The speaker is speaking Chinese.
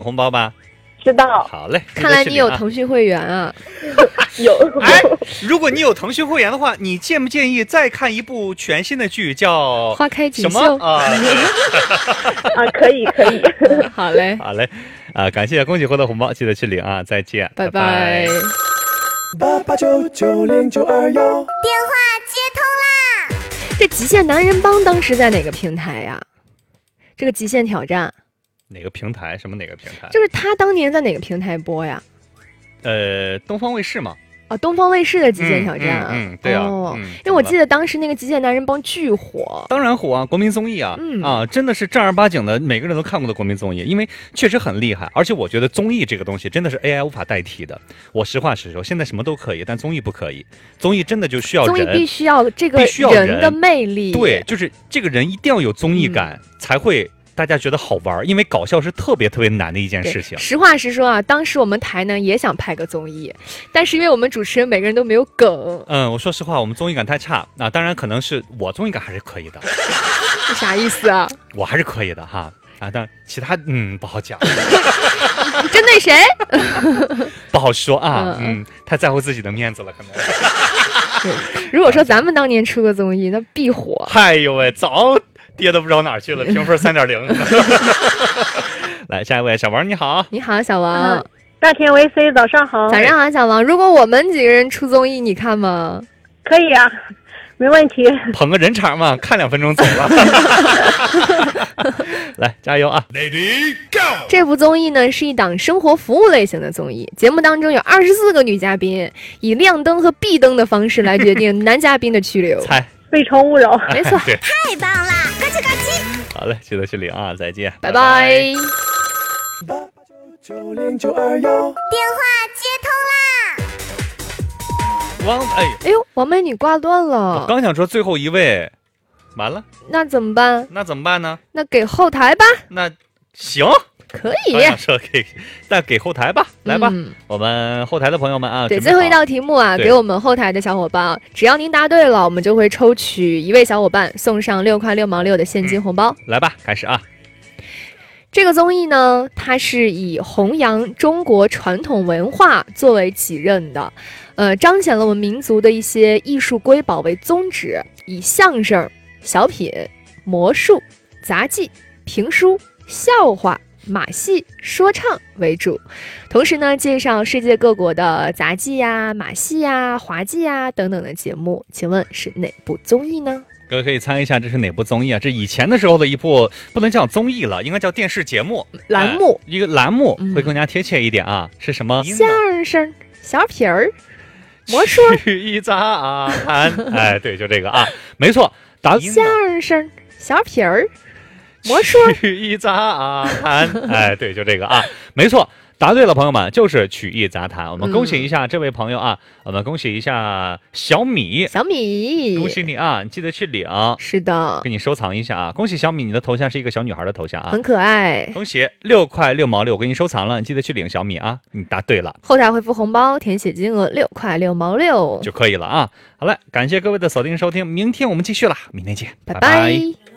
红包吧？ 知道。 好嘞， 看来你有腾讯会员啊。 有。 哎，如果你有腾讯会员的话，你建不建议再看一部全新的剧，叫花开锦什绣么啊？ 啊，可以。 好嘞， 好嘞，感谢，恭喜获得红包，记得去领啊！再见， 拜拜。 88990921， 电话接通啦！ 这极限男人帮当时在哪个平台呀？这个极限挑战哪个平台？什么哪个平台？ 就是他当年在哪个平台播呀？ 东方卫视嘛。 啊，东方卫视的极限挑战啊， 对啊， 因为我记得当时那个极限男人帮巨火， 当然火啊，国民综艺啊，真的是正儿八经的，每个人都看过的国民综艺，因为确实很厉害，而且我觉得综艺这个东西真的是 AI 无法代替的。我实话实说，现在什么都可以，但综艺不可以，综艺真的就需要人， 综艺必须要这个人的魅力， 对，就是这个人一定要有综艺感，才会大家觉得好玩，因为搞笑是特别特别难的一件事情。 实话实说啊，当时我们台呢也想拍个综艺，但是因为我们主持人每个人都没有梗。 我说实话，我们综艺感太差。那当然可能是我综艺感还是可以的。 这啥意思啊？ 我还是可以的哈。但其他不好讲。 针对谁？ 不好说啊。太在乎自己的面子了，可能。 如果说咱们当年出个综艺，那必火。 哎呦喂，早跌都不知道哪儿去了，评分3.0。来，下一位小王，你好。 你好，小王。 大田维 C， 早上好。 早上好，小王。如果我们几个人出综艺，你看吗？ 可以啊，没问题。 捧个人场嘛，看2分钟走了。来，加油啊 Lady Go！ 这部综艺呢是一档生活服务类型的综艺，节目当中有24个女嘉宾，以亮灯和闭灯的方式来决定男嘉宾的去留。 猜。 非诚勿扰。 没错。 太棒了，咯吱咯吱。 好嘞，记得去领啊，再见， 拜拜。 88990921， 电话接通啦！ 哎呦，王美女挂断了。 我刚想说最后一位，完了， 那怎么办？ 那怎么办呢？ 那给后台吧。 那行， 可以。 说给后台吧，来吧，我们后台的朋友们啊， 对，最后一道题目啊，给我们后台的小伙伴，只要您答对了，我们就会抽取一位小伙伴送上6块6毛6的现金红包。 来吧，开始啊。 这个综艺呢，它是以弘扬中国传统文化作为己任的，彰显了我们民族的一些艺术瑰宝为宗旨，以相声、小品、魔术、杂技、评书、笑话、马戏、说唱为主，同时呢，介绍世界各国的杂技呀、马戏呀、滑稽呀等等的节目。请问是哪部综艺呢？ 各位可以猜一下这是哪部综艺啊？这以前的时候的一部，不能叫综艺了，应该叫电视节目栏目， 一个栏目会更加贴切一点啊。是什么？ 相声、小品儿、魔术、 曲艺杂谈。哎，对，就这个啊，没错， 相声、小品儿、魔术、 曲艺杂谈。哎，对，就这个啊，没错。答对了，朋友们，就是曲艺杂谈。我们恭喜一下这位朋友啊，我们恭喜一下小米，恭喜你啊，你记得去领。 是的， 给你收藏一下啊。恭喜小米，你的头像是一个小女孩的头像啊， 很可爱。 恭喜6块6毛6，我给你收藏了，你记得去领小米啊。你答对了， 后台回复红包，填写金额6块6毛6 就可以了啊。好了，感谢各位的锁定收听，明天我们继续了，明天见， 拜拜。